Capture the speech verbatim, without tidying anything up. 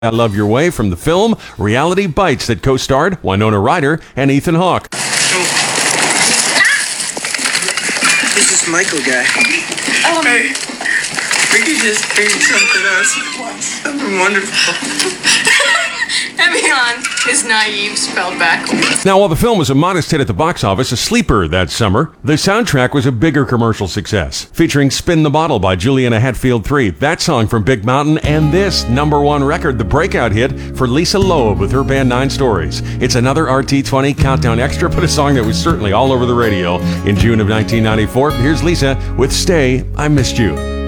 I Love Your Way from the film Reality Bites that co-starred Winona Ryder and Ethan Hawke. Who's this Michael guy? Um, Hey, we could just do something else. Something wonderful. Evian is naive spelled backwards. Now, while the film was a modest hit at the box office, a sleeper that summer, the soundtrack was a bigger commercial success, featuring Spin the Bottle by Juliana Hatfield three, that song from Big Mountain, and this number one record, the breakout hit for Lisa Loeb with her band Nine Stories. It's another R T twenty Countdown Extra, but a song that was certainly all over the radio in June of nineteen ninety-four. Here's Lisa with Stay, I Missed You.